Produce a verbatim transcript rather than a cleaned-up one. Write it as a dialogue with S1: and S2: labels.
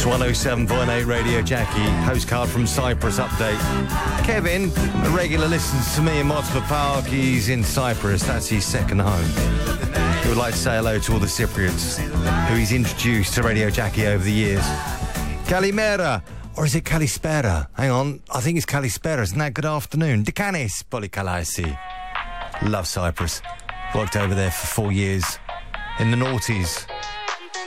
S1: one oh seven point eight Radio Jackie. Postcard from Cyprus update. Kevin, a regular listens to me in Motspur Park. He's in Cyprus. That's his second home. He would like to say hello to all the Cypriots who he's introduced to Radio Jackie over the years. Kalimera. Or is it Kalispera? Hang on. I think it's Kalispera. Isn't that good afternoon? Dikanis Polikalaisi. Love Cyprus. Worked over there for four years in the noughties.